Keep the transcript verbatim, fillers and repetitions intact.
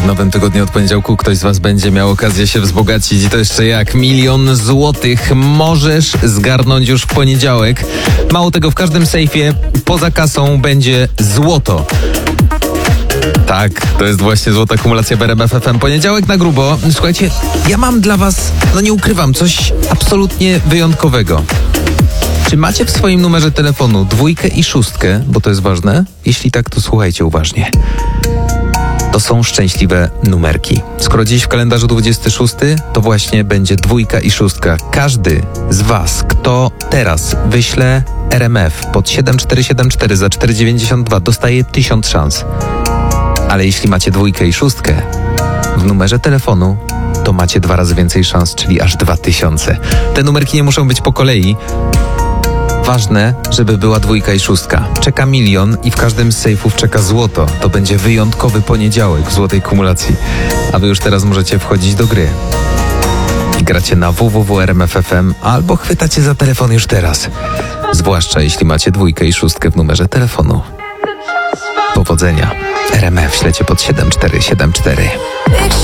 w nowym tygodniu od poniedziałku ktoś z was będzie miał okazję się wzbogacić i to jeszcze jak milion złotych możesz zgarnąć już w poniedziałek. Mało tego, w każdym sejfie poza kasą będzie złoto. Tak, to jest właśnie złota kumulacja w R M F F M. Poniedziałek na grubo. Słuchajcie, ja mam dla was, no nie ukrywam, coś absolutnie wyjątkowego. Czy macie w swoim numerze telefonu dwójkę i szóstkę, bo to jest ważne? Jeśli tak, to słuchajcie uważnie. To są szczęśliwe numerki. Skoro dziś w kalendarzu dwudziestego szóstego, to właśnie będzie dwójka i szóstka. Każdy z was, kto teraz wyśle R M F pod siedem cztery siedem cztery za cztery dziewięćdziesiąt dwa, dostaje tysiąc szans. Ale jeśli macie dwójkę i szóstkę w numerze telefonu, to macie dwa razy więcej szans, czyli aż dwa tysiące. Te numerki nie muszą być po kolei. Ważne, żeby była dwójka i szóstka. Czeka milion i w każdym z sejfów czeka złoto. To będzie wyjątkowy poniedziałek w złotej kumulacji. A wy już teraz możecie wchodzić do gry. I gracie na w w w kropka r m f f m albo chwytacie za telefon już teraz. Zwłaszcza jeśli macie dwójkę i szóstkę w numerze telefonu. Powodzenia. R M F ślecie pod siedem cztery siedem cztery.